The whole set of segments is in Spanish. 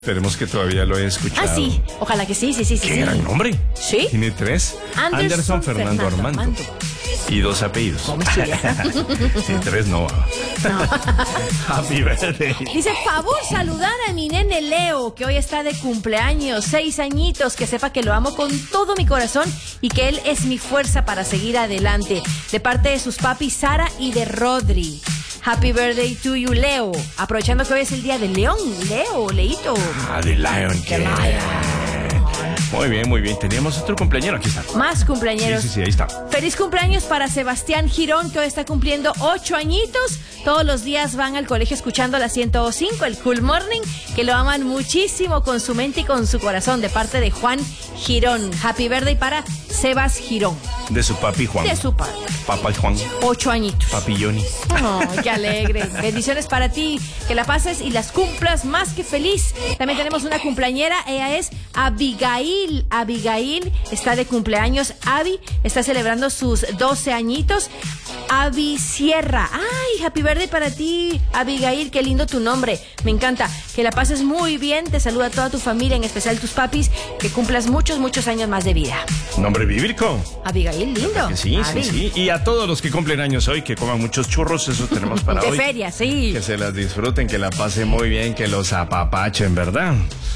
Esperemos que todavía lo haya escuchado. Ah, sí. Ojalá que sí. ¿Qué gran nombre? ¿Sí? Tiene 3. Anderson Fernando Armando. Y 2 apellidos. ¿Cómo estudia? Sí, 3 no. Happy birthday. Dice, favor saludar a mi nene Leo, que hoy está de cumpleaños, 6 añitos, que sepa que lo amo con todo mi corazón y que él es mi fuerza para seguir adelante. De parte de sus papis Sara y de Rodri. Happy birthday to you, Leo. Aprovechando que hoy es el día del león. Leito. Ah, de Lion. The Lion. Muy bien, muy bien. Teníamos otro cumpleañero. Aquí está. Más cumpleañeros. Sí, ahí está. Feliz cumpleaños para Sebastián Girón, que hoy está cumpliendo 8 añitos. Todos los días van al colegio escuchando la 105, el Cool Morning, que lo aman muchísimo con su mente y con su corazón, de parte de Juan Girón. Happy birthday para Sebas Girón. De su papi Juan. De su padre. Papá Juan. 8 añitos. Papi Johnny. Oh, qué alegre. Bendiciones para ti. Que la pases y las cumplas más que feliz. También tenemos una cumpleañera. Ella es Abigail. Abigail está de cumpleaños. Abby está celebrando sus 12 añitos. Abby Sierra. Ay, happy birthday para ti, Abigail. Qué lindo tu nombre. Me encanta. Que la pases muy bien. Te saluda toda tu familia, en especial tus papis. Que cumplas muchos años más de vida. Nombre bíblico. Abigail, lindo. Que sí. Y a todos los que cumplen años hoy, que coman muchos churros, eso tenemos para hoy. De feria, sí. Que se las disfruten, que la pasen muy bien, que los apapachen, ¿verdad?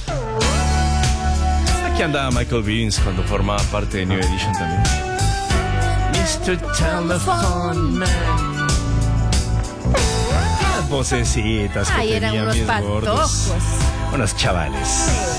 Aquí andaba Michael Beans cuando formaba parte de New Edition también. Mr. Telephone Man. Las vocecitas que Ay, eran tenían unos mis gordos. patojos. Unos chavales.